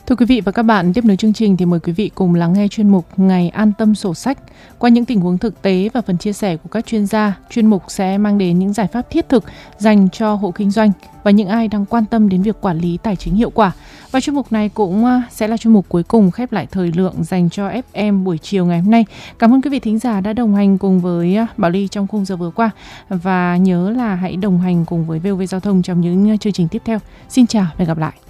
Thưa quý vị và các bạn, tiếp nối chương trình thì mời quý vị cùng lắng nghe chuyên mục Ngày An Tâm Sổ Sách. Qua những tình huống thực tế và phần chia sẻ của các chuyên gia, chuyên mục sẽ mang đến những giải pháp thiết thực dành cho hộ kinh doanh và những ai đang quan tâm đến việc quản lý tài chính hiệu quả. Và chuyên mục này cũng sẽ là chuyên mục cuối cùng khép lại thời lượng dành cho FM buổi chiều ngày hôm nay. Cảm ơn quý vị thính giả đã đồng hành cùng với Bảo Ly trong khung giờ vừa qua. Và nhớ là hãy đồng hành cùng với VOV Giao thông trong những chương trình tiếp theo. Xin chào và hẹn gặp lại.